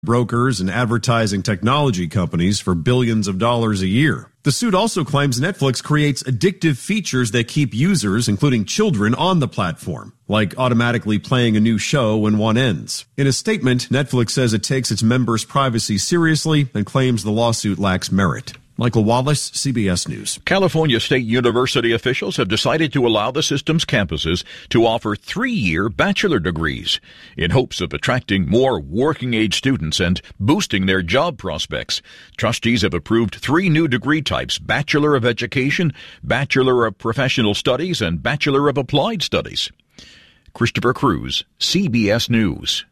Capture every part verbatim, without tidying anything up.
brokers and advertising technology companies for billions of dollars a year. The suit also claims Netflix creates addictive features that keep users, including children, on the platform, like automatically playing a new show when one ends. In a statement, Netflix says it takes its members' privacy seriously and claims the lawsuit lacks merit. Michael Wallace, C B S News. California State University officials have decided to allow the system's campuses to offer three-year bachelor degrees in hopes of attracting more working-age students and boosting their job prospects. Trustees have approved three new degree types: Bachelor of Education, Bachelor of Professional Studies, and Bachelor of Applied Studies. Christopher Cruz, C B S News.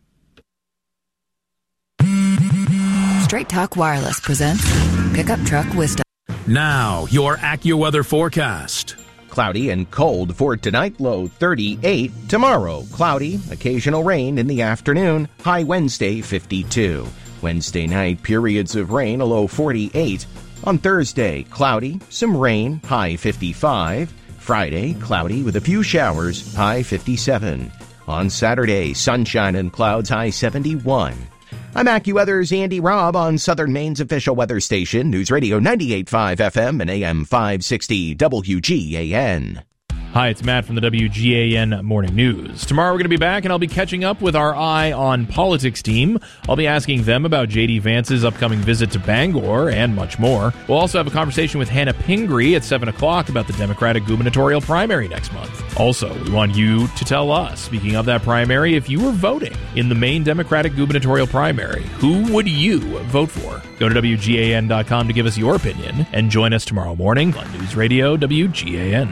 Straight Talk Wireless presents Pickup Truck Wisdom. Now, your AccuWeather forecast. Cloudy and cold for tonight, low thirty-eight. Tomorrow, cloudy, occasional rain in the afternoon, high Wednesday fifty-two. Wednesday night, periods of rain, a low forty-eight. On Thursday, cloudy, some rain, high fifty-five. Friday, cloudy with a few showers, high fifty-seven. On Saturday, sunshine and clouds, high seventy-one. I'm AccuWeather's Andy Robb on Southern Maine's official weather station, News Radio ninety-eight point five F M and A M five sixty W G A N. Hi, it's Matt from the W G A N Morning News. Tomorrow we're going to be back, and I'll be catching up with our Eye on Politics team. I'll be asking them about J D Vance's upcoming visit to Bangor and much more. We'll also have a conversation with Hannah Pingree at seven o'clock about the Democratic gubernatorial primary next month. Also, we want you to tell us, speaking of that primary, if you were voting in the Maine Democratic gubernatorial primary, who would you vote for? Go to W G A N dot com to give us your opinion, and join us tomorrow morning on News Radio W G A N.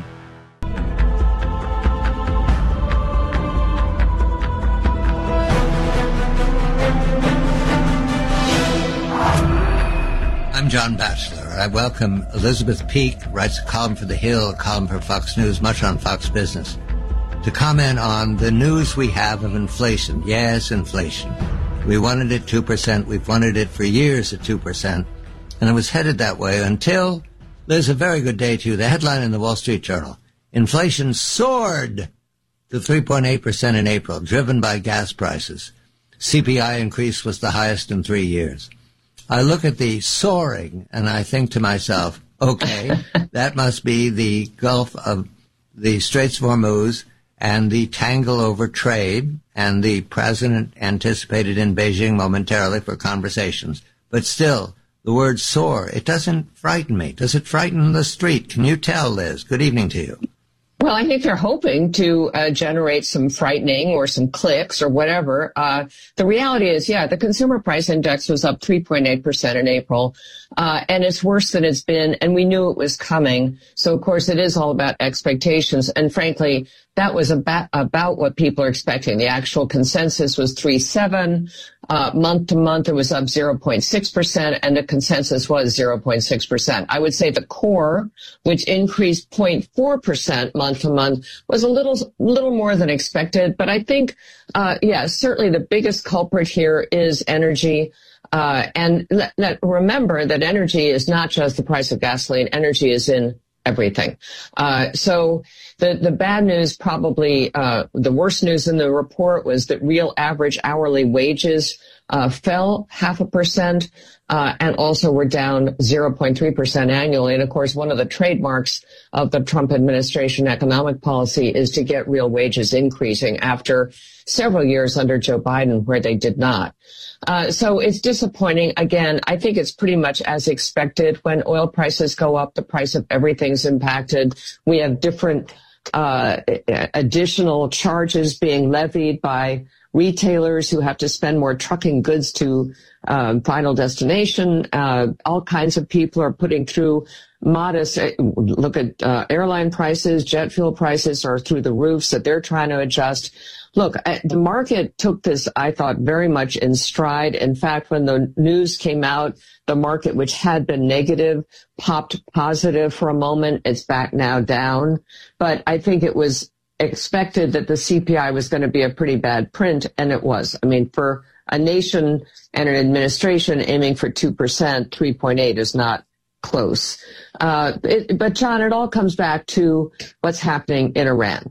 I'm John Batchelor. I welcome Elizabeth Peake, writes a column for The Hill, a column for Fox News, much on Fox Business, to comment on the news we have of inflation. Yes, inflation. We wanted it two percent. We've wanted it for years at two percent. And it was headed that way until, Liz, a very good day to you. The headline in the Wall Street Journal: inflation soared to three point eight percent in April, driven by gas prices. C P I increase was the highest in three years. I look at the soaring and I think to myself, okay, that must be the Gulf of the Straits of Hormuz and the tangle over trade, and the president anticipated in Beijing momentarily for conversations. But still, the word soar, it doesn't frighten me. Does it frighten the street? Can you tell, Liz? Good evening to you. Well, I think they're hoping to uh, generate some frightening or some clicks or whatever. Uh, the reality is, yeah, the consumer price index was up three point eight percent in April, uh, and it's worse than it's been, and we knew it was coming. So, of course, it is all about expectations, and frankly, that was about, about what people are expecting. The actual consensus was three point seven. Uh, month to month, it was up zero point six percent, and the consensus was zero point six percent. I would say the core, which increased zero point four percent month to month, was a little, little more than expected. But I think, uh, yeah, certainly the biggest culprit here is energy. Uh, and let, let, remember that energy is not just the price of gasoline. Energy is in everything. Uh, so the, the bad news, probably, uh, the worst news in the report was that real average hourly wages, uh, fell half a percent, uh, and also were down zero point three percent annually. And of course, one of the trademarks of the Trump administration economic policy is to get real wages increasing after several years under Joe Biden where they did not. Uh, so it's disappointing. Again, I think it's pretty much as expected. When oil prices go up, the price of everything's impacted. We have different uh, additional charges being levied by retailers who have to spend more trucking goods to uh, final destination. Uh, all kinds of people are putting through modest, look at uh, airline prices, jet fuel prices are through the roof, so they're trying to adjust. Look, the market took this, I thought, very much in stride. In fact, when the news came out, the market, which had been negative, popped positive for a moment. It's back now down. But I think it was expected that the C P I was going to be a pretty bad print, and it was. I mean, for a nation and an administration aiming for two percent, three point eight is not close. Uh, it, but, John, it all comes back to what's happening in Iran.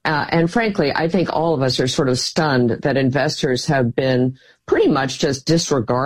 Uh, and frankly, I think all of us are sort of stunned that investors have been pretty much just disregarding